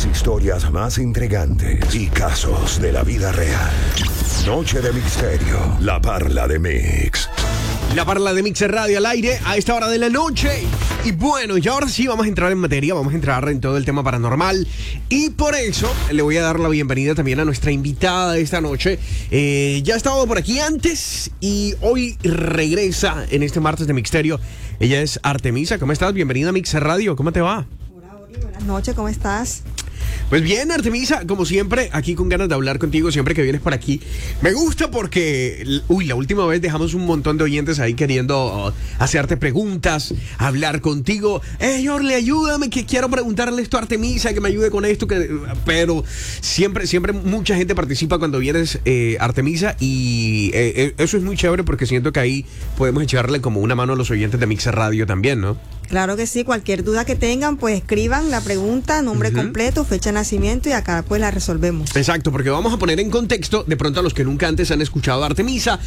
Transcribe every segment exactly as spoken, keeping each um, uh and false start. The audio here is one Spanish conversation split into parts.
Las historias más intrigantes y casos de la vida real. Noche de Misterio. La Parla de Mix. La Parla de Mix Radio al aire a esta hora de la noche. Y bueno, y ahora sí vamos a entrar en materia, vamos a entrar en todo el tema paranormal. Y por eso le voy a dar la bienvenida también a nuestra invitada de esta noche. Eh, ya ha estado por aquí antes y hoy regresa en este martes de Misterio. Ella es Artemisa. ¿Cómo estás? Bienvenida a Mix Radio. ¿Cómo te va? Hola, Ori. Buenas noches. ¿Cómo estás? Pues bien, Artemisa, como siempre, aquí con ganas de hablar contigo siempre que vienes por aquí. Me gusta porque, uy, la última vez dejamos un montón de oyentes ahí queriendo uh, hacerte preguntas, hablar contigo. Eh, Orly, ayúdame, que quiero preguntarle esto a Artemisa, que me ayude con esto. Que... Pero siempre, siempre mucha gente participa cuando vienes, eh, Artemisa, y eh, eso es muy chévere porque siento que ahí podemos echarle como una mano a los oyentes de Mix Radio también, ¿no? Claro que sí, cualquier duda que tengan, pues escriban la pregunta, nombre uh-huh. completo, fecha de nacimiento y acá pues la resolvemos. Exacto, porque vamos a poner en contexto, de pronto a los que nunca antes han escuchado a Artemisa.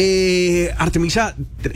Eh, Artemisa,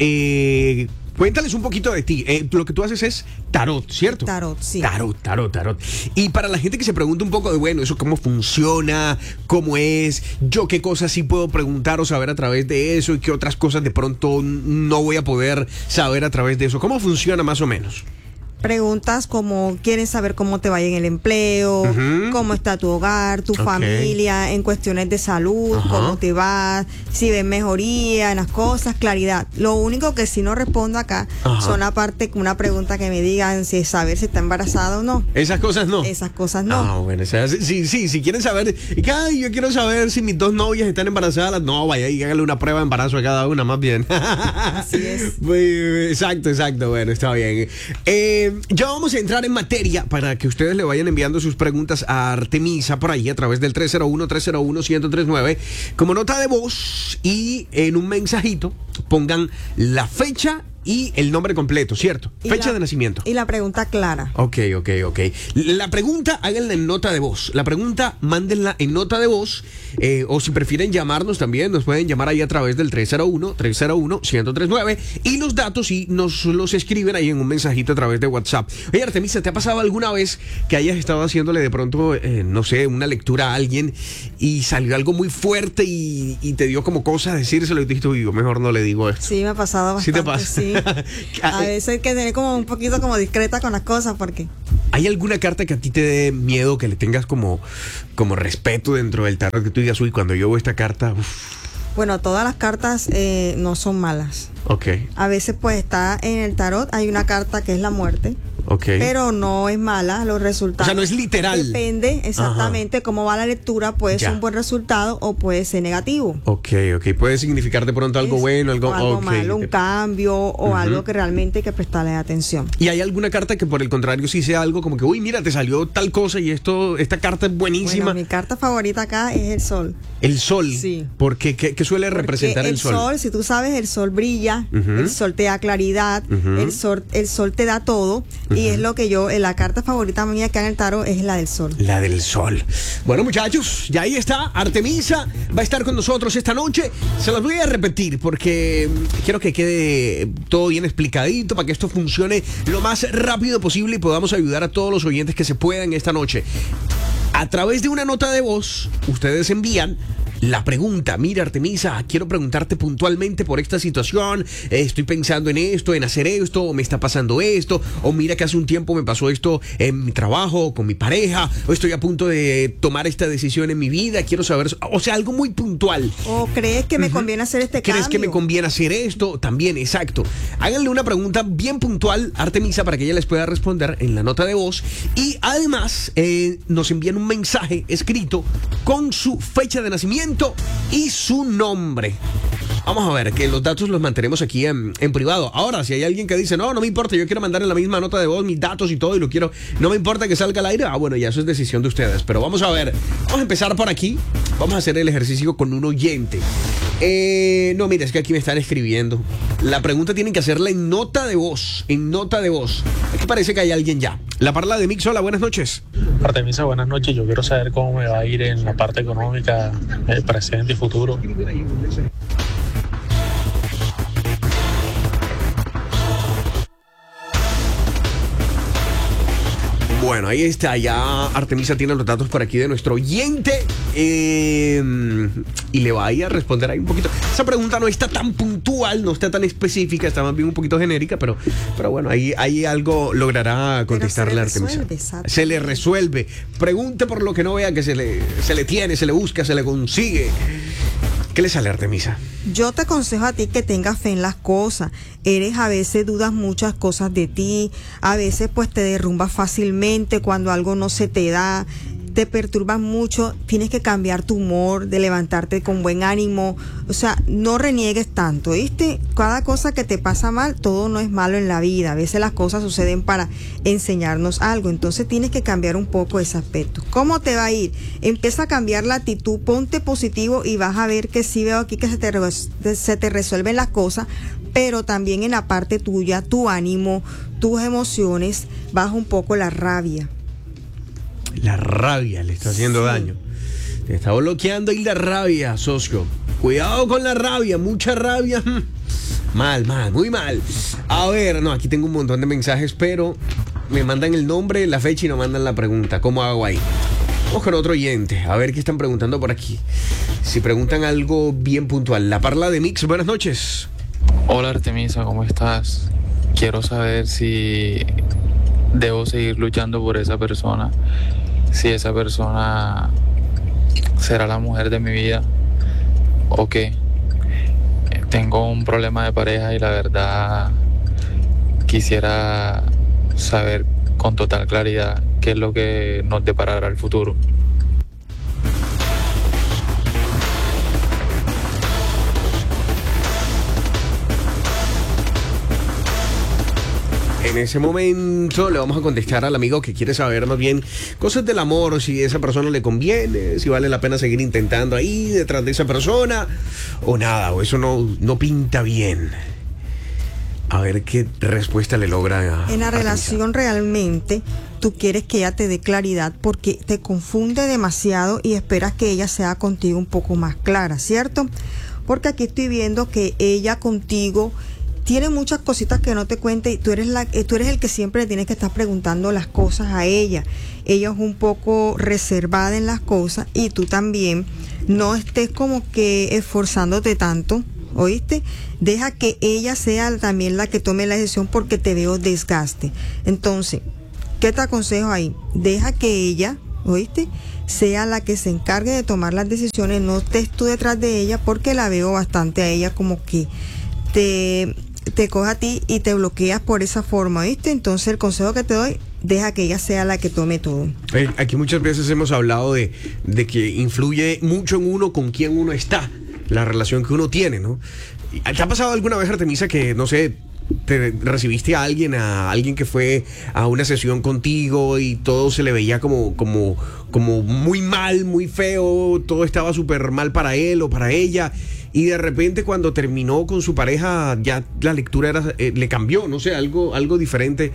eh... cuéntales un poquito de ti. Eh, lo que tú haces es tarot, ¿cierto? Tarot, sí. Tarot, tarot, tarot. Y para la gente que se pregunta un poco de, bueno, eso cómo funciona, cómo es, yo qué cosas sí puedo preguntar o saber a través de eso y qué otras cosas de pronto no voy a poder saber a través de eso. ¿Cómo funciona más o menos? Preguntas como quieren saber cómo te vaya en el empleo, uh-huh. cómo está tu hogar, tu okay. familia, en cuestiones de salud, uh-huh. cómo te va, si ves mejoría en las cosas, claridad. Lo único que si no respondo acá uh-huh. son aparte una pregunta que me digan si es saber si está embarazada o no. Esas cosas no. Esas cosas no. Ah, bueno, o sea, sí, sí, si quieren saber, que, ay, yo quiero saber si mis dos novias están embarazadas, no, vaya y háganle una prueba de embarazo a cada una, más bien. Así es. Exacto, exacto, bueno, está bien. Eh, Ya vamos a entrar en materia para que ustedes le vayan enviando sus preguntas a Artemisa por ahí a través del tres cero uno, tres cero uno, uno cero tres nueve como nota de voz y en un mensajito pongan la fecha y el nombre completo, ¿cierto? Y Fecha la, de nacimiento. Y la pregunta clara. Ok, ok, ok. La pregunta, háganla en nota de voz. La pregunta, mándenla en nota de voz. Eh, o si prefieren llamarnos también, nos pueden llamar ahí a través del tres cero uno, tres cero uno, uno cero tres nueve. Y los datos sí nos los escriben ahí en un mensajito a través de WhatsApp. Oye, Artemisa, ¿te ha pasado alguna vez que hayas estado haciéndole de pronto, eh, no sé, una lectura a alguien y salió algo muy fuerte y, y te dio como cosa decírselo y te dijiste, uy, yo mejor no le digo esto? Sí, me ha pasado bastante. ¿Sí te pasa? Sí. A veces hay que tener como un poquito como discreta con las cosas porque... ¿Hay alguna carta que a ti te dé miedo, que le tengas como, como respeto dentro del tarot, que tú digas, uy, cuando yo veo esta carta... Uf. Bueno, todas las cartas eh, no son malas. Ok. A veces pues está en el tarot, hay una carta que es la muerte. Okay. Pero no es mala, los resultados. O sea, no es literal. Depende exactamente Ajá. cómo va la lectura, puede ya. ser un buen resultado o puede ser negativo. Ok, ok. Puede significar de pronto algo es, bueno, algo, o algo okay. malo, un cambio o uh-huh. algo que realmente hay que prestarle atención. ¿Y hay alguna carta que por el contrario sí sea algo como que, uy, mira, te salió tal cosa y esto, esta carta es buenísima? Bueno, mi carta favorita acá es el sol. ¿El sol? Sí. ¿Por qué? ¿Qué, qué suele Porque representar el, el sol? El sol, si tú sabes, el sol brilla, uh-huh. el sol te da claridad, uh-huh. el, sol, el sol te da todo uh-huh. y es lo que yo... La carta favorita mía acá en el tarot es la del sol. La del sol. Bueno, muchachos, ya ahí está. Artemisa va a estar con nosotros esta noche. Se las voy a repetir porque quiero que quede todo bien explicadito para que esto funcione lo más rápido posible y podamos ayudar a todos los oyentes que se puedan esta noche. A través de una nota de voz, ustedes envían la pregunta. Mira, Artemisa, quiero preguntarte puntualmente por esta situación, eh, estoy pensando en esto, en hacer esto, o me está pasando esto, o mira que hace un tiempo me pasó esto en mi trabajo, con mi pareja, o estoy a punto de tomar esta decisión en mi vida, quiero saber, o sea, algo muy puntual. O crees que me uh-huh. conviene hacer este ¿Crees cambio? que me conviene hacer esto? También, exacto. Háganle una pregunta bien puntual a Artemisa para que ella les pueda responder en la nota de voz y además eh, nos envían un mensaje escrito con su fecha de nacimiento y su nombre. Vamos a ver, que los datos los mantenemos aquí en, en privado. Ahora, si hay alguien que dice, no, no me importa, yo quiero mandar en la misma nota de voz mis datos y todo y lo quiero, no me importa que salga al aire, ah, bueno, ya eso es decisión de ustedes. Pero vamos a ver, vamos a empezar por aquí. Vamos a hacer el ejercicio con un oyente. Eh, no, mira, es que aquí me están escribiendo. La pregunta tienen que hacerla en nota de voz, en nota de voz. Aquí parece que hay alguien ya. La Parla de Mix, hola, buenas noches. Artemisa, buenas noches. Yo quiero saber cómo me va a ir en la parte económica, el presente y futuro. Bueno, ahí está, ya Artemisa tiene los datos por aquí de nuestro oyente eh, y le va a ir a responder ahí un poquito. Esa pregunta no está tan puntual, no está tan específica, está más bien un poquito genérica, pero, pero bueno, ahí, ahí algo logrará contestarle a Artemisa. Resuelve, se le resuelve. Pregunte por lo que no vea que se le, se le tiene, se le busca, se le consigue. ¿Qué le sale a Artemisa? Yo te aconsejo a ti que tengas fe en las cosas. Eres a veces dudas muchas cosas de ti, a veces pues te derrumbas fácilmente cuando algo no se te da, te perturbas mucho, tienes que cambiar tu humor, de levantarte con buen ánimo, o sea, no reniegues tanto, ¿viste? Cada cosa que te pasa mal, todo no es malo en la vida, a veces las cosas suceden para enseñarnos algo, entonces tienes que cambiar un poco ese aspecto. ¿Cómo te va a ir? Empieza a cambiar la actitud, ponte positivo y vas a ver que sí veo aquí que se te, se te resuelven las cosas, pero también en la parte tuya, tu ánimo, tus emociones, baja un poco la rabia. La rabia le está haciendo sí. daño. Te está bloqueando ahí la rabia, socio. Cuidado con la rabia, mucha rabia. Mal, mal, muy mal. A ver, no, aquí tengo un montón de mensajes, pero me mandan el nombre, la fecha y no mandan la pregunta. ¿Cómo hago ahí? Vamos con otro oyente, a ver qué están preguntando por aquí. Si preguntan algo bien puntual. La Parla de Mix, buenas noches. Hola Artemisa, ¿cómo estás? Quiero saber si debo seguir luchando por esa persona, si esa persona será la mujer de mi vida o qué. Tengo un problema de pareja y la verdad quisiera saber con total claridad qué es lo que nos deparará el futuro. En ese momento le vamos a contestar al amigo que quiere saber más bien cosas del amor, si a esa persona le conviene, si vale la pena seguir intentando ahí detrás de esa persona o nada, o eso no, no pinta bien. A ver qué respuesta le logra. En la relación realmente tú quieres que ella te dé claridad porque te confunde demasiado y esperas que ella sea contigo un poco más clara, ¿cierto? Porque aquí estoy viendo que ella contigo tiene muchas cositas que no te cuenta y tú eres la, tú eres el que siempre le tienes que estar preguntando las cosas a ella. Ella es un poco reservada en las cosas y tú también no estés como que esforzándote tanto, ¿oíste? Deja que ella sea también la que tome la decisión porque te veo desgaste. Entonces, ¿qué te aconsejo ahí? Deja que ella, ¿oíste?, sea la que se encargue de tomar las decisiones, no estés tú detrás de ella porque la veo bastante a ella como que te... te coge a ti y te bloqueas por esa forma, ¿viste? Entonces el consejo que te doy, deja que ella sea la que tome todo. Eh, aquí muchas veces hemos hablado de, de que influye mucho en uno con quién uno está, la relación que uno tiene, ¿no? ¿Te ha pasado alguna vez, Artemisa, que, no sé, te recibiste a alguien, a alguien que fue a una sesión contigo y todo se le veía como, como, como muy mal, muy feo, todo estaba súper mal para él o para ella? Y de repente cuando terminó con su pareja ya la lectura era, eh, le cambió, no sé, algo, algo diferente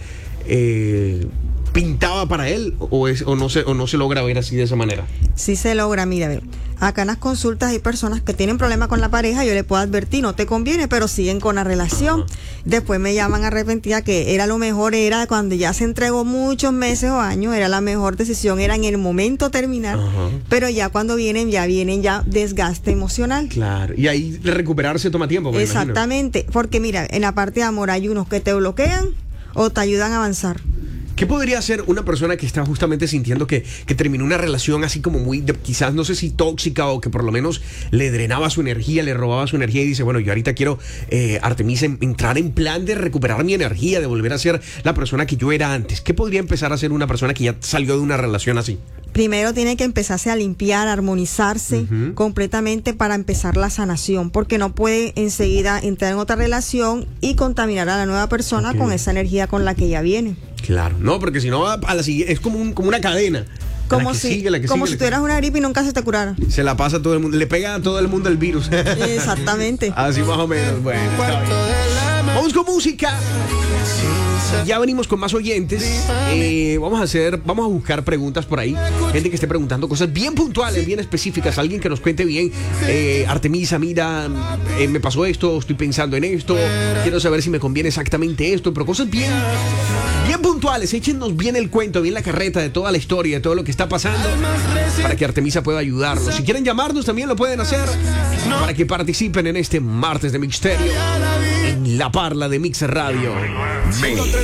eh, pintaba para él o, es, o, no se, o no se logra ver así de esa manera. Sí se logra, mira, a ver, acá en las consultas hay personas que tienen problemas con la pareja, yo le puedo advertir, no te conviene, pero siguen con la relación. Ajá. Después me llaman arrepentida que era lo mejor, era cuando ya se entregó muchos meses o años, era la mejor decisión, era en el momento terminar. Ajá. Pero ya cuando vienen, ya vienen ya desgaste emocional. Claro, y ahí recuperarse toma tiempo, me Exactamente, imagino. Porque mira, en la parte de amor hay unos que te bloquean o te ayudan a avanzar. ¿Qué podría hacer una persona que está justamente sintiendo que, que terminó una relación así como muy, de, quizás no sé si tóxica o que por lo menos le drenaba su energía, le robaba su energía y dice, bueno, yo ahorita quiero, eh, Artemisa, entrar en plan de recuperar mi energía, de volver a ser la persona que yo era antes? ¿Qué podría empezar a hacer una persona que ya salió de una relación así? Primero tiene que empezarse a limpiar, a armonizarse uh-huh. completamente para empezar la sanación, porque no puede enseguida entrar en otra relación y contaminar a la nueva persona okay. con esa energía con la que ya viene. Claro, no, porque si no a la siguiente es como, un, como una cadena. Como si, sigue, como sigue, si tuvieras una gripe y nunca se te curara. Se la pasa a todo el mundo, le pega a todo el mundo el virus. Exactamente. Así más o menos, bueno. Está bien. Vamos con música. Ya venimos con más oyentes. Eh, vamos a hacer, vamos a buscar preguntas por ahí. Gente que esté preguntando cosas bien puntuales, bien específicas. Alguien que nos cuente bien. Eh, Artemisa, mira, eh, me pasó esto, estoy pensando en esto. Quiero saber si me conviene exactamente esto. Pero cosas bien, bien puntuales. Échenos bien el cuento, bien la carreta de toda la historia, de todo lo que está pasando, para que Artemisa pueda ayudarlos. Si quieren llamarnos, también lo pueden hacer, para que participen en este martes de Misterio en La Parla de Mix Radio. Mix.